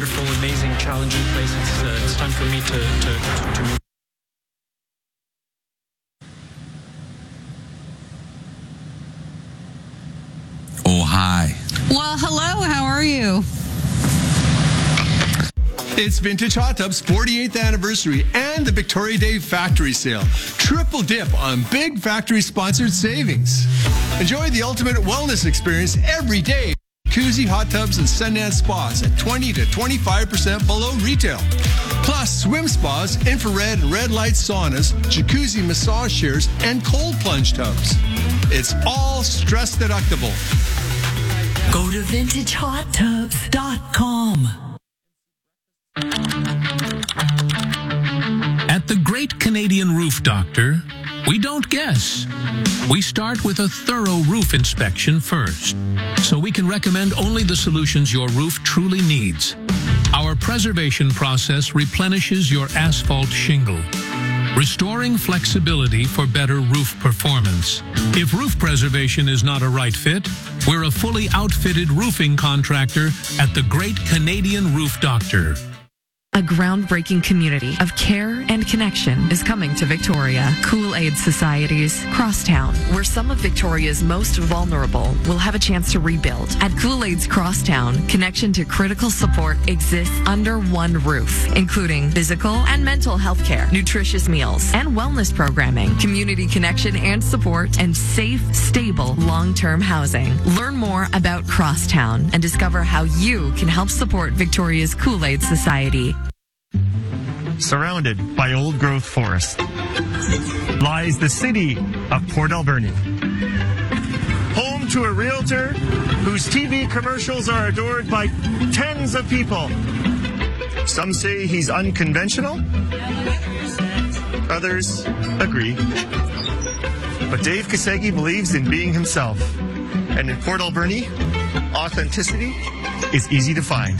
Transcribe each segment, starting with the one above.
wonderful, amazing, challenging place. It's time for me to move. Oh, hi. Well, hello. How are you? It's Vintage Hot Tub's 48th anniversary and the Victoria Day Factory Sale. Triple dip on big factory-sponsored savings. Enjoy the ultimate wellness experience every day. Jacuzzi, hot tubs, and Sundance spas at 20 to 25% below retail. Plus, swim spas, infrared and red light saunas, jacuzzi massage chairs, and cold plunge tubs. It's all stress deductible. Go to VintageHotTubs.com. At the Great Canadian Roof Doctor, we don't guess. We start with a thorough roof inspection first, so we can recommend only the solutions your roof truly needs. Our preservation process replenishes your asphalt shingle, restoring flexibility for better roof performance. If roof preservation is not a right fit, we're a fully outfitted roofing contractor at the Great Canadian Roof Doctor. A groundbreaking community of care and connection is coming to Victoria. Kool-Aid Society's Crosstown, where some of Victoria's most vulnerable will have a chance to rebuild. At Kool-Aid's Crosstown, connection to critical support exists under one roof, including physical and mental health care, nutritious meals, and wellness programming, community connection and support, and safe, stable, long-term housing. Learn more about Crosstown and discover how you can help support Victoria's Kool-Aid Society. Surrounded by old-growth forest lies the city of Port Alberni. Home to a realtor whose TV commercials are adored by tens of people. Some say he's unconventional. Others agree. But Dave Kasegi believes in being himself. And in Port Alberni, authenticity is easy to find.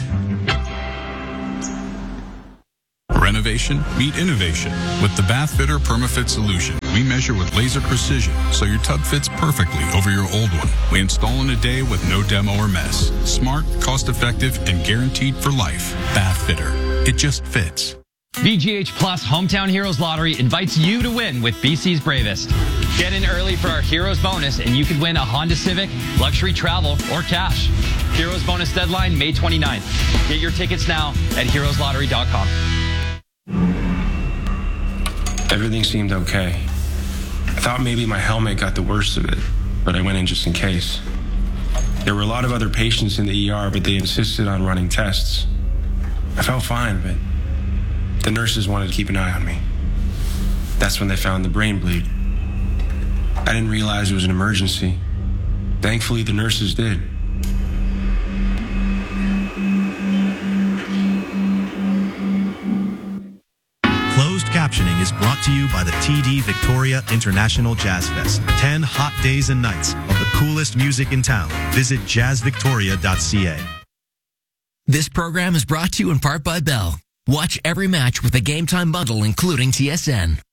Renovation, meet innovation with the Bathfitter PermaFit solution. We measure with laser precision so your tub fits perfectly over your old one. We install in a day with no demo or mess. Smart, cost-effective, and guaranteed for life. Bathfitter. It just fits. VGH Plus Hometown Heroes Lottery invites you to win with BC's Bravest. Get in early for our Heroes Bonus and you could win a Honda Civic, luxury travel, or cash. Heroes Bonus deadline May 29th. Get your tickets now at heroeslottery.com. Everything seemed okay. I thought maybe my helmet got the worst of it, but I went in just in case. There were a lot of other patients in the ER, but they insisted on running tests. I felt fine, but the nurses wanted to keep an eye on me. That's when they found the brain bleed. I didn't realize it was an emergency. Thankfully, the nurses did. Closed captioning is brought to you by the TD Victoria International Jazz Fest. 10 hot days and nights of the coolest music in town. Visit jazzvictoria.ca. This program is brought to you in part by Bell. Watch every match with a Game Time bundle including TSN.